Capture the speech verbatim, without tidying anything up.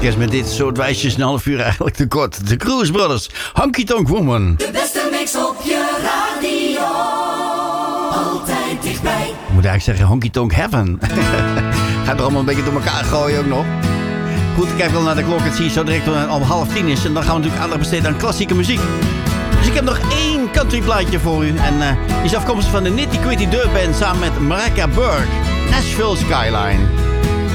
kerst met dit soort wijsjes een half uur eigenlijk te kort. De Cruise Brothers, Honky Tonk Woman. De beste mix op je radio. Altijd dichtbij. Ik moet eigenlijk zeggen Honky Tonk Heaven. Gaat er allemaal een beetje door elkaar gooien ook nog. Goed, ik kijk wel naar de klok. Het zie je zo direct al half tien is. En dan gaan we natuurlijk aandacht besteden aan klassieke muziek. Dus ik heb nog één countryplaatje voor u. En uh, die is afkomstig van de Nitty Gritty Dirt Band samen met Marika Burg. Nashville Skyline.